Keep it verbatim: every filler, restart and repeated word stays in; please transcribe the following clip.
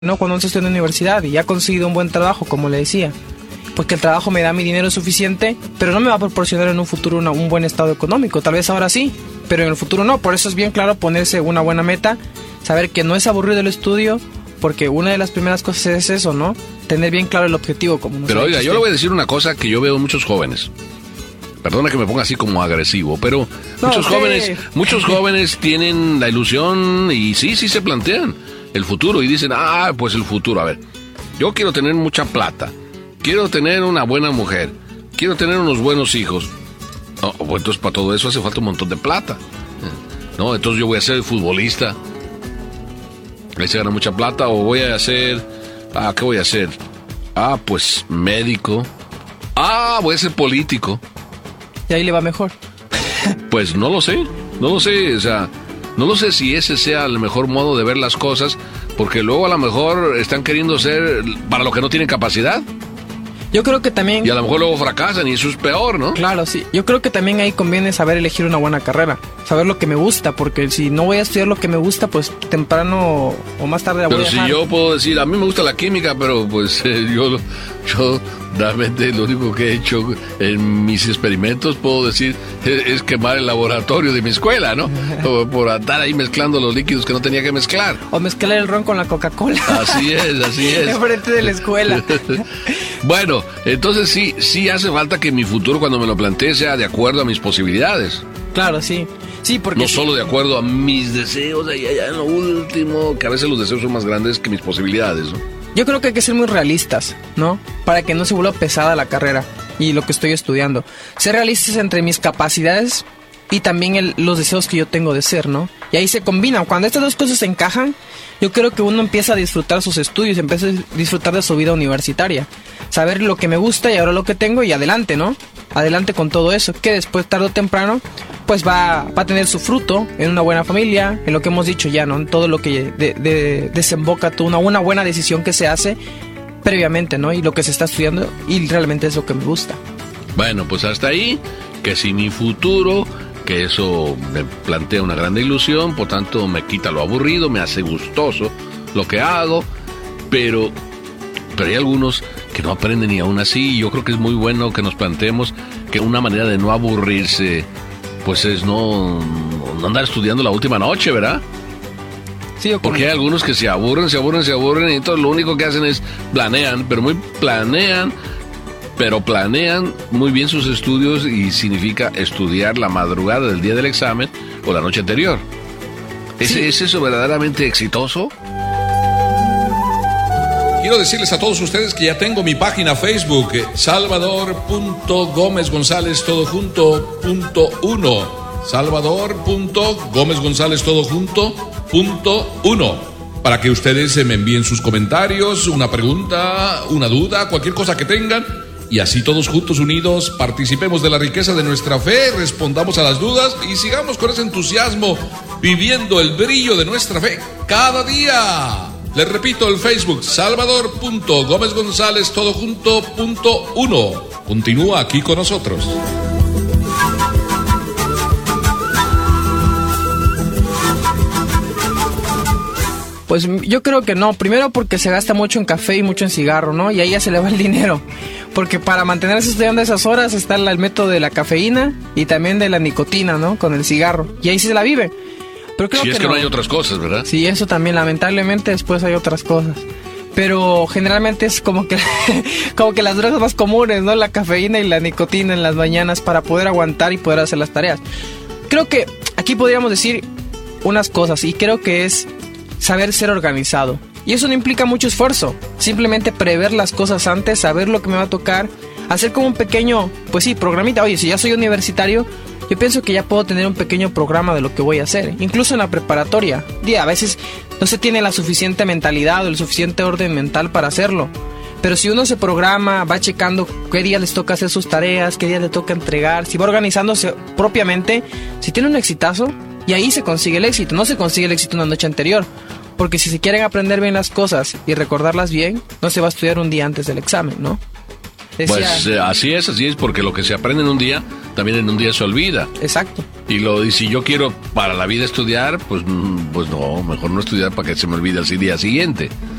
¿no? Cuando uno está en la universidad y ha conseguido un buen trabajo, como le decía, porque el trabajo me da mi dinero suficiente, pero no me va a proporcionar en un futuro una, un buen estado económico. Tal vez ahora sí, pero en el futuro no. Por eso es bien claro ponerse una buena meta, saber que no es aburrido el estudio, porque una de las primeras cosas es eso, ¿no? Tener bien claro el objetivo. Como nos pero oiga, yo le voy a decir una cosa que yo veo en muchos jóvenes. Perdona que me ponga así como agresivo, pero no, muchos okay. jóvenes, muchos jóvenes tienen la ilusión y sí, sí se plantean el futuro y dicen, ah, pues el futuro, a ver, yo quiero tener mucha plata, quiero tener una buena mujer, quiero tener unos buenos hijos. No, pues entonces para todo eso hace falta un montón de plata. No, entonces yo voy a ser futbolista, ahí se gana mucha plata, o voy a ser, ah, ¿qué voy a hacer? Ah, pues médico, ah, voy a ser político. Y ahí le va mejor. Pues no lo sé, no lo sé, o sea, no lo sé si ese sea el mejor modo de ver las cosas, porque luego a lo mejor están queriendo ser para lo que no tienen capacidad. Yo creo que también... Y a lo mejor luego fracasan y eso es peor, ¿no? Claro, sí. Yo creo que también ahí conviene saber elegir una buena carrera, saber lo que me gusta, porque si no voy a estudiar lo que me gusta, pues temprano o más tarde la voy pero a dejar. Pero si yo puedo decir, a mí me gusta la química, pero pues eh, yo, yo realmente lo único que he hecho en mis experimentos, puedo decir, es, es quemar el laboratorio de mi escuela, ¿no? O por andar ahí mezclando los líquidos que no tenía que mezclar. O mezclar el ron con la Coca-Cola. Así es, así es. Enfrente de la escuela. Bueno, entonces sí, sí hace falta que mi futuro cuando me lo plantee sea de acuerdo a mis posibilidades. Claro, sí. Sí, porque no sí. solo de acuerdo a mis deseos, allá, allá en lo último, que a veces los deseos son más grandes que mis posibilidades, ¿no? Yo creo que hay que ser muy realistas, ¿no? Para que no se vuelva pesada la carrera y lo que estoy estudiando. Ser realistas entre mis capacidades y también el, los deseos que yo tengo de ser, ¿no? Y ahí se combinan. Cuando estas dos cosas se encajan, yo creo que uno empieza a disfrutar sus estudios, empieza a disfrutar de su vida universitaria. Saber lo que me gusta y ahora lo que tengo y adelante, ¿no? Adelante con todo eso, que después, tarde o temprano, pues va, va a tener su fruto en una buena familia, en lo que hemos dicho ya, ¿no? En todo lo que de, de, desemboca tú, una, una buena decisión que se hace previamente, ¿no? Y lo que se está estudiando y realmente es lo que me gusta. Bueno, pues hasta ahí, que si mi futuro... que eso me plantea una gran ilusión, por tanto me quita lo aburrido, me hace gustoso lo que hago, pero, pero hay algunos que no aprenden y aún así yo creo que es muy bueno que nos planteemos que una manera de no aburrirse pues es no, no andar estudiando la última noche, ¿verdad? Sí, porque hay algunos que se aburren, se aburren, se aburren y entonces lo único que hacen es planean, pero muy planean pero planean muy bien sus estudios y significa estudiar la madrugada del día del examen o la noche anterior. ¿Es, sí. ¿es eso verdaderamente exitoso? Quiero decirles a todos ustedes que ya tengo mi página Facebook, Salvador punto Gómez González todo junto punto uno. Salvador punto Gómez González todo junto punto uno. Para que ustedes me envíen sus comentarios, una pregunta, una duda, cualquier cosa que tengan. Y así todos juntos unidos participemos de la riqueza de nuestra fe, respondamos a las dudas y sigamos con ese entusiasmo viviendo el brillo de nuestra fe cada día. Les repito el Facebook, Salvador punto Gómez González todo junto punto uno. Continúa aquí con nosotros. Pues yo creo que no, primero porque se gasta mucho en café y mucho en cigarro, ¿no? Y ahí ya se le va el dinero. Porque para mantenerse estudiando esas horas está el método de la cafeína y también de la nicotina, ¿no? Con el cigarro. Y ahí sí se la vive. Pero creo si que es que no. no hay otras cosas, ¿verdad? Sí, eso también, lamentablemente después hay otras cosas. Pero generalmente es como que, como que las drogas más comunes, ¿no? La cafeína y la nicotina en las mañanas para poder aguantar y poder hacer las tareas. Creo que aquí podríamos decir unas cosas y creo que es saber ser organizado. Y eso no implica mucho esfuerzo, simplemente prever las cosas antes, saber lo que me va a tocar, hacer como un pequeño, pues sí, programita. Oye, si ya soy universitario, yo pienso que ya puedo tener un pequeño programa de lo que voy a hacer, incluso en la preparatoria. Y a veces no se tiene la suficiente mentalidad o el suficiente orden mental para hacerlo. Pero si uno se programa, va checando qué día les toca hacer sus tareas, qué día le toca entregar, si va organizándose propiamente, si tiene un exitazo, y ahí se consigue el éxito. No se consigue el éxito una noche anterior. Porque si se quieren aprender bien las cosas y recordarlas bien, no se va a estudiar un día antes del examen, ¿no? Decía, pues eh, así es, así es, porque lo que se aprende en un día, también en un día se olvida. Exacto. Y, lo, y si yo quiero para la vida estudiar, pues, pues no, mejor no estudiar para que se me olvide el día siguiente.